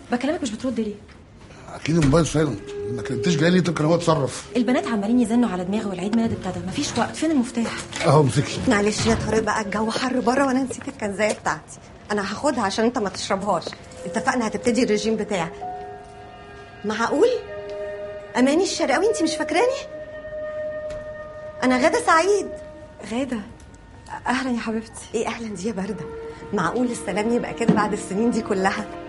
بكلمك مش بترد ليه؟ اكيد الموبايل سايلنت، ما كنتش جاي لي يمكن هو اتصرف. البنات عمالين يزنوا على دماغي والعيد ميلاد ابتدى، مفيش وقت. فين المفتاح؟ اهو امسكي. معلش يا طارق بقى، الجو حر بره وانا نسيت الكنزايه بتاعتي. انا هاخدها عشان انت ما تشربهاش. اتفقنا هتبتدي الرجيم بتاعك. معقول؟ اماني الشرقاوي انت مش فاكراني؟ انا غادة سعيد. غادة، اهلا يا حبيبتي. ايه اهلا دي يا بارده؟ معقول السلام يبقى كده بعد السنين دي كلها؟